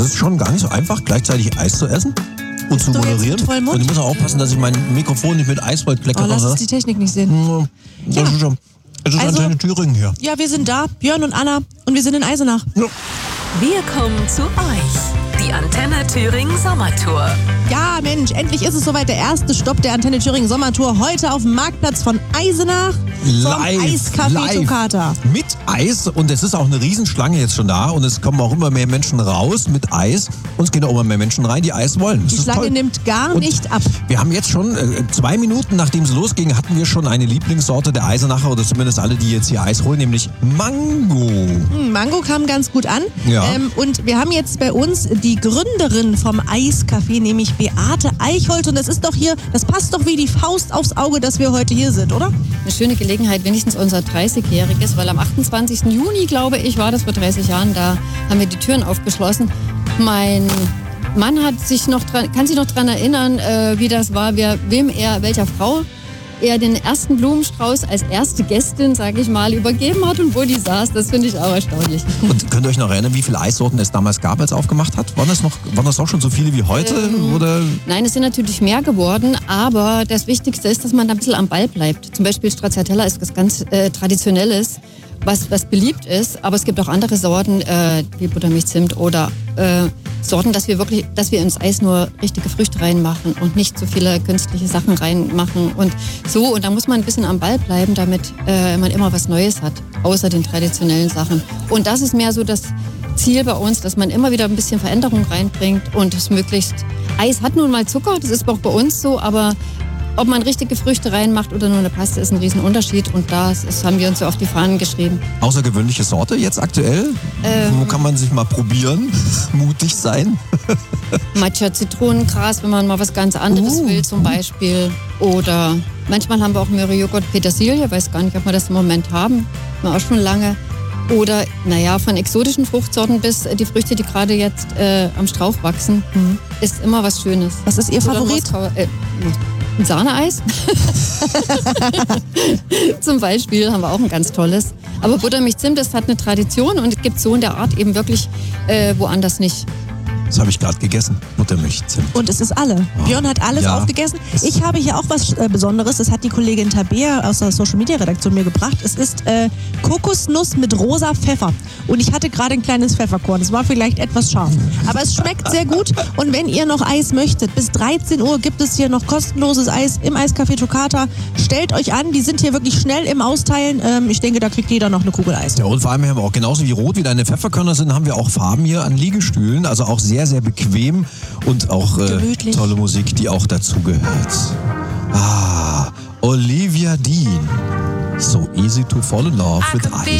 ist schon gar nicht so einfach, gleichzeitig Eis zu essen und zu moderieren. Und ich muss auch aufpassen, dass ich mein Mikrofon nicht mit Eiswolf kleckere. Lass uns die Technik nicht sehen. Ja. Es ist Antenne Thüringen hier. Ja, wir sind da, Björn und Anna, und wir sind in Eisenach. Ja. Wir kommen zu euch. Die Antenne Thüringen Sommertour. Ja, Mensch, endlich ist es soweit. Der erste Stopp der Antenne Thüringen Sommertour. Heute auf dem Marktplatz von Eisenach. Vom Eiscafé Toccata. Mit Eis. Und es ist auch eine Riesenschlange jetzt schon da. Und es kommen auch immer mehr Menschen raus mit Eis. Und es gehen auch immer mehr Menschen rein, die Eis wollen. Die Schlange nimmt gar nicht ab. Wir haben jetzt schon 2 Minuten, nachdem es losging, hatten wir schon eine Lieblingssorte der Eisenacher. Oder zumindest alle, die jetzt hier Eis holen, nämlich Mango. Mango kam ganz gut an. Ja. Und wir haben jetzt bei uns die Gründerin vom Eiscafé, nämlich Beate Eichholz. Und das ist doch hier, das passt doch wie die Faust aufs Auge, dass wir heute hier sind, oder? Eine schöne Gelegenheit, wenigstens unser 30-jähriges, weil am 28. Juni, glaube ich, war das vor 30 Jahren, da haben wir die Türen aufgeschlossen. Mein Mann kann sich noch dran erinnern, wie das war, welcher Frau er den ersten Blumenstrauß als erste Gästin, sage ich mal, übergeben hat und wo die saß. Das finde ich auch erstaunlich. Und könnt ihr euch noch erinnern, wie viele Eissorten es damals gab, als aufgemacht hat? Waren das auch schon so viele wie heute? Oder? Nein, es sind natürlich mehr geworden, aber das Wichtigste ist, dass man da ein bisschen am Ball bleibt. Zum Beispiel Stracciatella ist was ganz Traditionelles, was beliebt ist, aber es gibt auch andere Sorten, wie Buttermilch, Zimt oder Sorten, dass wir ins Eis nur richtige Früchte reinmachen und nicht so viele künstliche Sachen reinmachen und so. Und da muss man ein bisschen am Ball bleiben, damit man immer was Neues hat, außer den traditionellen Sachen. Und das ist mehr so das Ziel bei uns, dass man immer wieder ein bisschen Veränderung reinbringt und es möglichst. Eis hat nun mal Zucker, das ist auch bei uns so, aber ob man richtige Früchte reinmacht oder nur eine Paste, ist ein Riesenunterschied. Und das haben wir uns so auf die Fahnen geschrieben. Außergewöhnliche Sorte jetzt aktuell? Wo kann man sich mal probieren? Mutig sein? Matcha-Zitronengras, wenn man mal was ganz anderes will zum Beispiel. Oder manchmal haben wir auch Möhre-Joghurt Petersilie. Weiß gar nicht, ob wir das im Moment haben. Auch schon lange. Oder, von exotischen Fruchtsorten bis die Früchte, die gerade jetzt am Strauch wachsen, ist immer was Schönes. Was ist Ihr Favorit? Ein Sahneeis. Zum Beispiel haben wir auch ein ganz tolles. Aber Buttermilch-Zimt, das hat eine Tradition und es gibt so in der Art eben wirklich woanders nicht. Das habe ich gerade gegessen, Buttermilch-Zimt. Und es ist alle. Björn hat alles aufgegessen. Ich habe hier auch was Besonderes. Das hat die Kollegin Tabea aus der Social-Media-Redaktion mir gebracht. Es ist Kokosnuss mit rosa Pfeffer. Und ich hatte gerade ein kleines Pfefferkorn. Es war vielleicht etwas scharf. Aber es schmeckt sehr gut. Und wenn ihr noch Eis möchtet, bis 13 Uhr gibt es hier noch kostenloses Eis im Eiscafé Toccata. Stellt euch an, die sind hier wirklich schnell im Austeilen. Ich denke, da kriegt jeder noch eine Kugel Eis. Ja, und vor allem haben wir auch, genauso wie rot wie deine Pfefferkörner sind, haben wir auch Farben hier an Liegestühlen. Also auch sehr, sehr bequem und auch tolle Musik, die auch dazu gehört. Olivia Dean. So easy to fall in love with Eis.